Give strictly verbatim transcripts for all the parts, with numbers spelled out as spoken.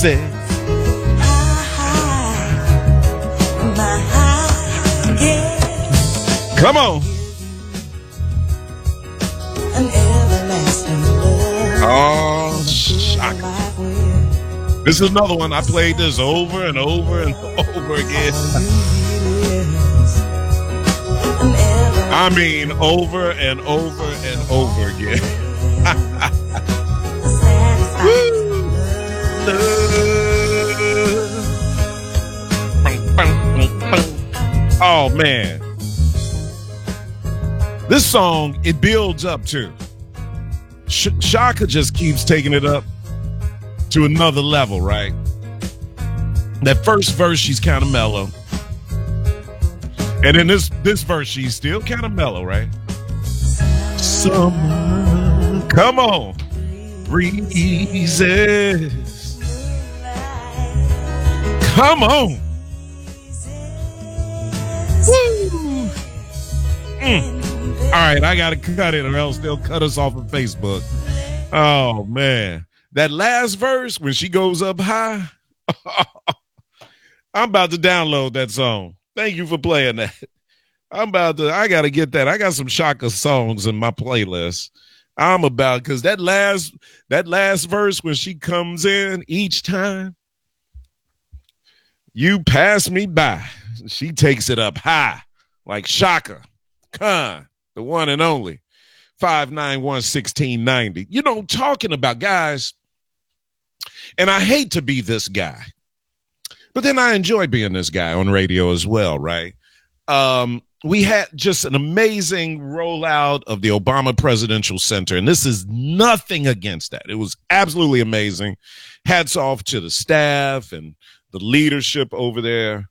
Come on. Oh, shocking. This is another one. I played this over and over and over again. I mean, over and over and over again. Oh, man. This song, it builds up to. Sh- Shaka just keeps taking it up to another level, right? That first verse, she's kind of mellow. And in this this verse, she's still kind of mellow, right? Summer, come on. Breezes. Come on. Woo. Mm. All right, I got to cut it or else they'll cut us off of Facebook. Oh, man. That last verse, when she goes up high, I'm about to download that song. Thank you for playing that. I'm about to, I got to get that. I got some Shaka songs in my playlist. I'm about, because that last, that last verse, when she comes in each time, you pass me by. She takes it up high, like Shaka Khan, the one and only. five nine one, one six nine zero. You know, talking about guys, and I hate to be this guy, but then I enjoy being this guy on radio as well, right? Um, we had just an amazing rollout of the Obama Presidential Center, and this is nothing against that. It was absolutely amazing. Hats off to the staff and the leadership over there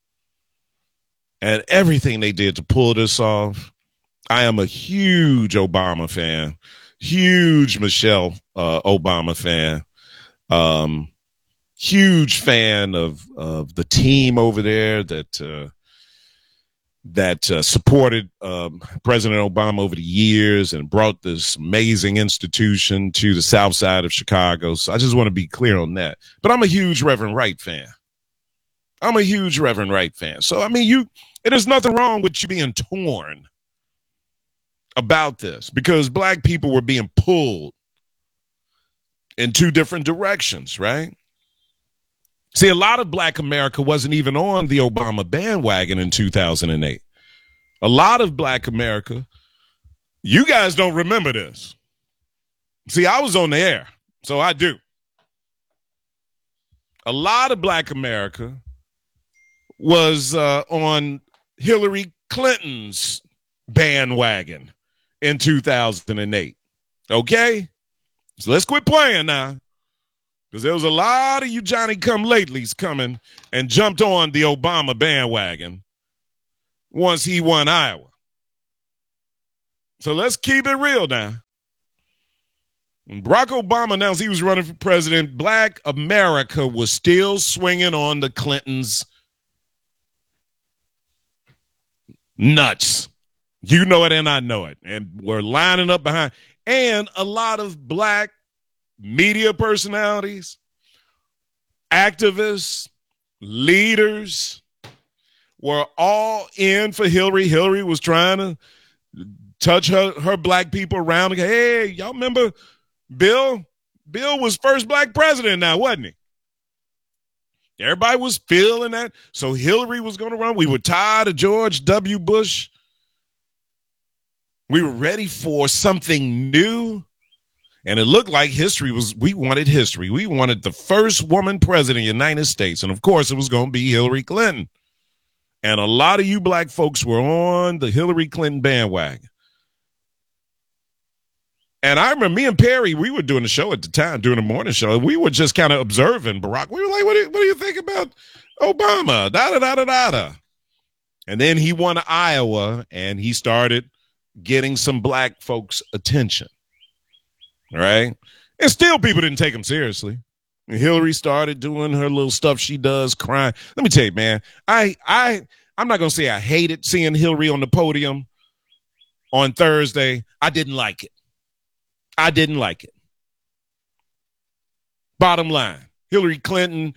and everything they did to pull this off. I am a huge Obama fan, huge Michelle uh, Obama fan, um, huge fan of of the team over there that uh, that uh, supported um, President Obama over the years and brought this amazing institution to the South Side of Chicago. So I just want to be clear on that. But I'm a huge Reverend Wright fan. I'm a huge Reverend Wright fan. So I mean, you, there's nothing wrong with you being torn about this, because black people were being pulled in two different directions, right? See, a lot of black America wasn't even on the Obama bandwagon in two thousand eight. A lot of black America, you guys don't remember this. See, I was on the air, so I do. A lot of black America was uh, on Hillary Clinton's bandwagon in two thousand eight. Okay? So let's quit playing now. Because there was a lot of you Johnny-come-latelys coming and jumped on the Obama bandwagon once he won Iowa. So let's keep it real now. When Barack Obama announced he was running for president, black America was still swinging on the Clintons' nuts. You know it and I know it. And we're lining up behind. And a lot of black media personalities, activists, leaders were all in for Hillary. Hillary was trying to touch her, her black people around. Hey, y'all remember Bill? Bill was first black president now, wasn't he? Everybody was feeling that. So Hillary was going to run. We were tired of George W. Bush. We were ready for something new. And it looked like history was, we wanted history. We wanted the first woman president of the United States. And of course, it was going to be Hillary Clinton. And a lot of you black folks were on the Hillary Clinton bandwagon. And I remember me and Perry, we were doing the show at the time, doing the morning show. We were just kind of observing Barack. We were like, what do, you, what do you think about Obama? Da, da, da, da, da, da. And then he won Iowa, and he started getting some black folks' attention. Right? And still people didn't take him seriously. And Hillary started doing her little stuff she does, crying. Let me tell you, man, I, I, I'm not going to say I hated seeing Hillary on the podium on Thursday. I didn't like it. I didn't like it. Bottom line, Hillary Clinton,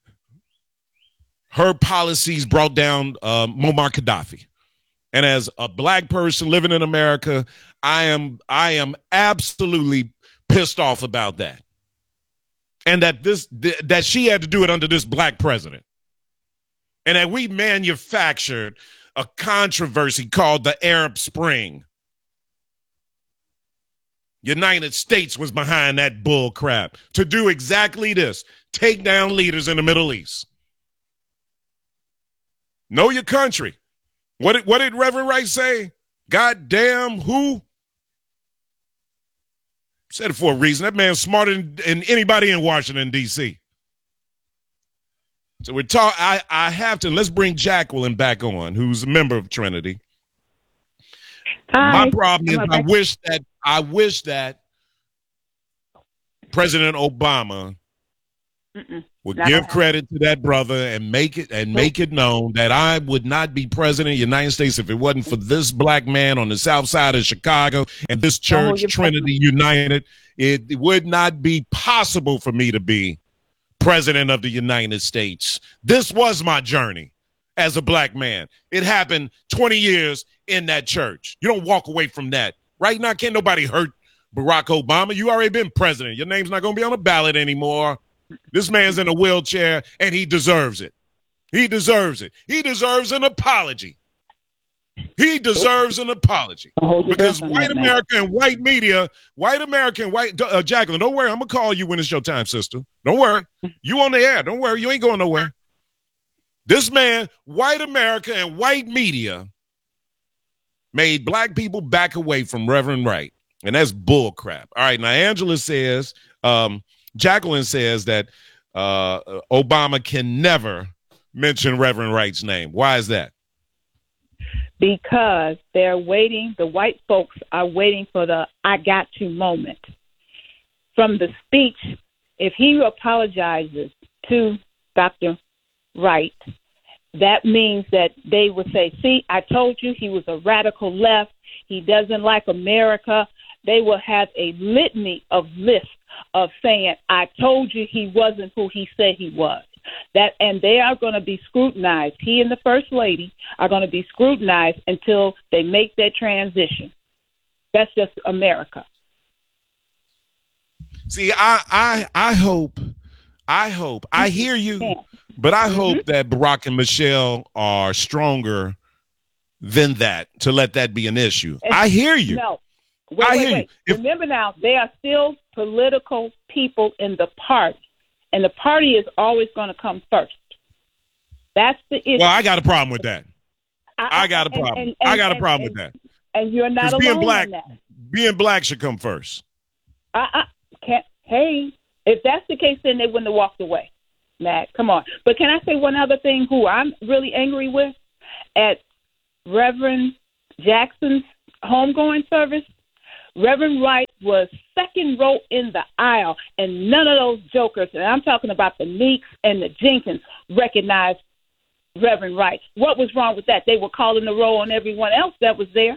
her policies brought down uh, Muammar Gaddafi. And as a black person living in America, I am I am absolutely pissed off about that. And that this th- that she had to do it under this black president. And that we manufactured a controversy called the Arab Spring. United States was behind that bull crap to do exactly this. Take down leaders in the Middle East. Know your country. What did, what did Reverend Wright say? Goddamn who? Said it for a reason. That man's smarter than, than anybody in Washington, D C So we're talking. I, I have to, let's bring Jacqueline back on, who's a member of Trinity. Hi. My problem is I wish that, I wish that President Obama Mm-mm. would Not give credit to that brother and make it and make it known that I would not be president of the United States if it wasn't for this black man on the south side of Chicago and this church, Trinity United. It, it would not be possible for me to be president of the United States. This was my journey as a black man. It happened twenty years in that church. You don't walk away from that. Right now, can't nobody hurt Barack Obama. You already been president. Your name's not going to be on the ballot anymore. This man's in a wheelchair, and he deserves it. He deserves it. He deserves an apology. He deserves an apology. Because white America and white media, white America and white, uh, Jacqueline, don't worry. I'm going to call you when it's your time, sister. Don't worry. You on the air. Don't worry. You ain't going nowhere. This man, white America and white media made black people back away from Reverend Wright. And that's bull crap. All right. Now, Angela says, um, Jacqueline says that uh, Obama can never mention Reverend Wright's name. Why is that? Because they're waiting, the white folks are waiting for the I got to moment. From the speech, if he apologizes to Doctor Wright, that means that they would say, see, I told you he was a radical left. He doesn't like America. They will have a litany of lists of saying, I told you he wasn't who he said he was. That, and they are going to be scrutinized. He and the First Lady are going to be scrutinized until they make that transition. That's just America. See, I, I, I hope, I hope, I hear you, but I hope mm-hmm. that Barack and Michelle are stronger than that to let that be an issue. And I hear you. No. Wait, I wait, hear wait. you. If, Remember now, they are still political people in the party, and the party is always going to come first. That's the issue. Well, I got a problem with that. I, I got a problem. And, and, and, I got a problem and, with that. And you're not alone being black, in that. Being black should come first. I, I can't. Hey, if that's the case, then they wouldn't have walked away. Matt, come on. But can I say one other thing? Who I'm really angry with at Reverend Jackson's homegoing service? Reverend Wright was second row in the aisle, and none of those jokers, and I'm talking about the Meeks and the Jenkins, recognized Reverend Wright. What was wrong with that? They were calling the roll on everyone else that was there.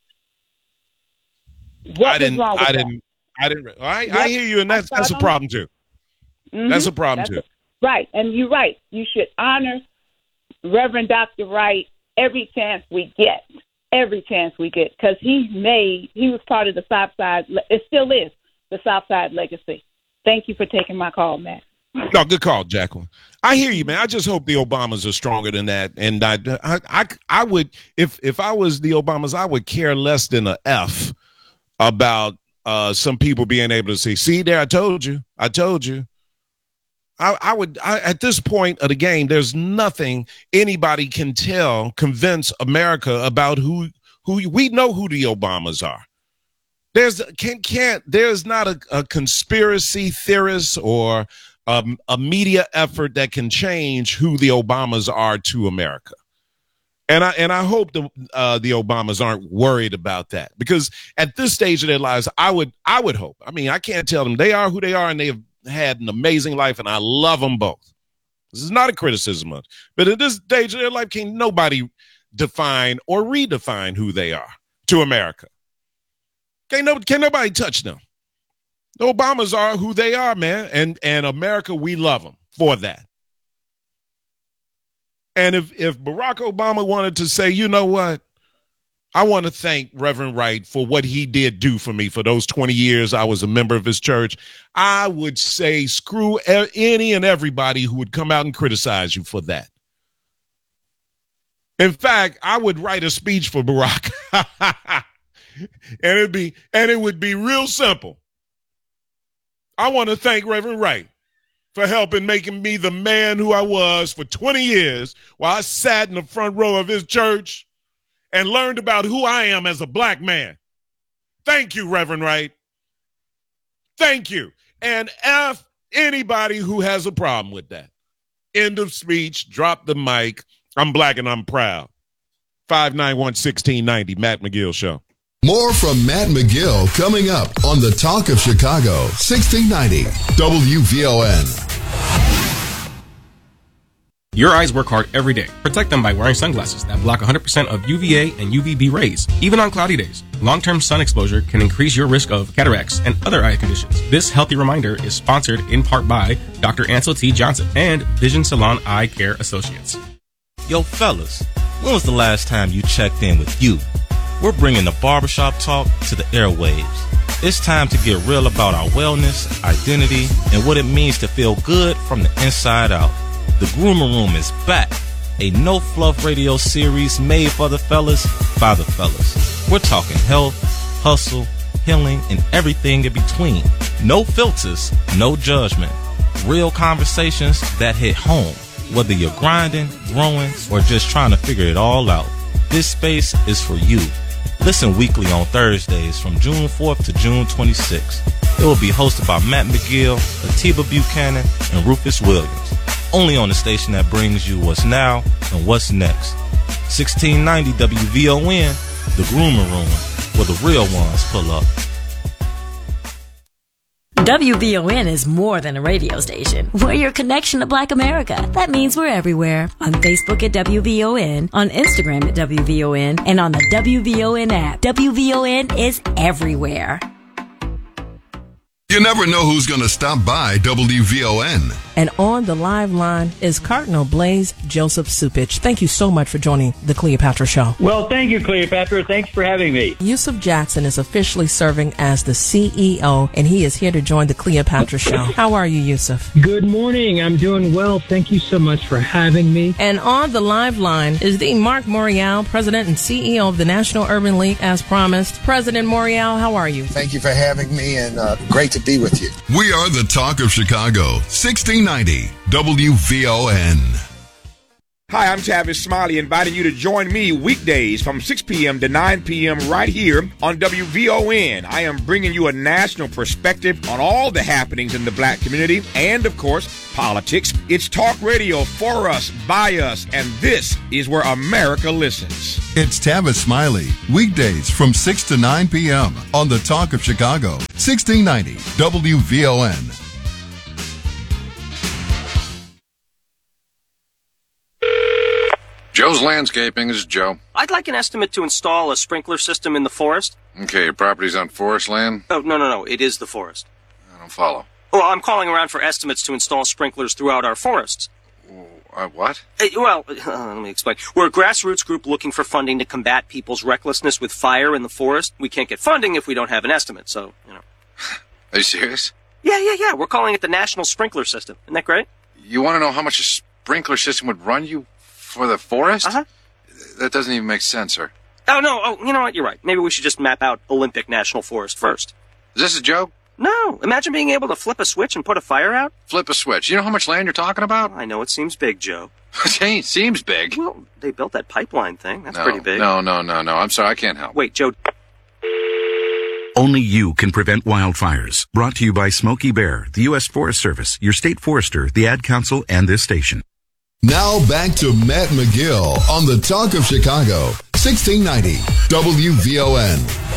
What I didn't, was wrong with I that? didn't, I didn't, I, I hear you, and that's, that's a problem, too. Mm-hmm. That's a problem, that's too. A, right, and you're right. You should honor Reverend Doctor Wright every chance we get. Every chance we get, because he made, he was part of the South Side, it still is the South Side legacy. Thank you for taking my call, Matt. No, good call, Jacqueline. I hear you, man. I just hope the Obamas are stronger than that. And I, I, I, I would, if if I was the Obamas, I would care less than a F about uh, some people being able to say, see there, I told you, I told you. I, I would, I, at this point of the game, there's nothing anybody can tell, convince America about who, who we know who the Obamas are. There's can't, can't there's not a, a conspiracy theorist or um, a media effort that can change who the Obamas are to America. And I and I hope the uh, the Obamas aren't worried about that, because at this stage of their lives, I would I would hope. I mean, I can't tell them they are who they are, and they have had an amazing life, and I love them both. This is not a criticism of, but at this stage of their life, can nobody define or redefine who they are to America. Can no, can nobody touch them. The Obamas are who they are, man. And and America, we love them for that. And if, if Barack Obama wanted to say, you know what, I want to thank Reverend Wright for what he did do for me for those twenty years I was a member of his church, I would say screw any and everybody who would come out and criticize you for that. In fact, I would write a speech for Barack. and it'd be and it would be real simple. I want to thank Reverend Wright for helping making me the man who I was for twenty years while I sat in the front row of his church and learned about who I am as a black man. Thank you, Reverend Wright. Thank you. And F anybody who has a problem with that. End of speech. Drop the mic. I'm black and I'm proud. five nine one, one six nine zero, Matt McGill Show. More from Matt McGill coming up on the Talk of Chicago, sixteen ninety W V O N. Your eyes work hard every day. Protect them by wearing sunglasses that block one hundred percent of U V A and U V B rays, even on cloudy days. Long-term sun exposure can increase your risk of cataracts and other eye conditions. This healthy reminder is sponsored in part by Doctor Ansel T. Johnson and Vision Salon Eye Care Associates. Yo, fellas, when was the last time you checked in with you? We're bringing the barbershop talk to the airwaves. It's time to get real about our wellness, identity, and what it means to feel good from the inside out. The Groomer Room is back, a no-fluff radio series made for the fellas, by the fellas. We're talking health, hustle, healing, and everything in between. No filters, no judgment. Real conversations that hit home, whether you're grinding, growing, or just trying to figure it all out. This space is for you. Listen weekly on Thursdays from June fourth to June twenty-sixth. It will be hosted by Matt McGill, Atiba Buchanan, and Rufus Williams. Only on the station that brings you what's now and what's next. sixteen ninety W V O N, the Groomer Room, where the real ones pull up. W V O N is more than a radio station. We're your connection to Black America. That means we're everywhere. On Facebook at W V O N, on Instagram at W V O N, and on the W V O N app. W V O N is everywhere. You never know who's going to stop by W V O N. And on the live line is Cardinal Blaze Joseph Supich. Thank you so much for joining the Cleopatra Show. Well, thank you, Cleopatra. Thanks for having me. Yusuf Jackson is officially serving as the C E O, and he is here to join the Cleopatra Show. How are you, Yusuf? Good morning. I'm doing well. Thank you so much for having me. And on the live line is the Mark Morial, President and C E O of the National Urban League, as promised. President Morial, how are you? Thank you for having me, and uh, great to be with you. We are the Talk of Chicago, sixteen ninety W V O N. Hi, I'm Tavis Smiley, inviting you to join me weekdays from six p.m. to nine p.m. right here on W V O N. I am bringing you a national perspective on all the happenings in the black community and, of course, politics. It's talk radio for us, by us, and this is where America listens. It's Tavis Smiley, weekdays from six to nine p.m. on the Talk of Chicago, sixteen ninety W V O N. Joe's Landscaping. This is Joe. I'd like an estimate to install a sprinkler system in the forest. Okay, your property's on forest land? Oh, no, no, no. It is the forest. I don't follow. Well, I'm calling around for estimates to install sprinklers throughout our forests. Uh, what? Uh, well, uh, let me explain. We're a grassroots group looking for funding to combat people's recklessness with fire in the forest. We can't get funding if we don't have an estimate, so, you know. Are you serious? Yeah, yeah, yeah. We're calling it the National Sprinkler System. Isn't that great? You want to know how much a sprinkler system would run you for the forest? Uh-huh. That doesn't even make sense, sir. Oh, no. Oh, you know what? You're right. Maybe we should just map out Olympic National Forest first. Is this a joke? No. Imagine being able to flip a switch and put a fire out. Flip a switch. You know how much land you're talking about? I know it seems big, Joe. It seems big. Well, they built that pipeline thing. That's no, pretty big. No, no, no, no. I'm sorry. I can't help. Wait, Joe. Only you can prevent wildfires. Brought to you by Smokey Bear, the U S Forest Service, your state forester, the Ad Council, and this station. Now back to Matt McGill on the Talk of Chicago, sixteen ninety W V O N.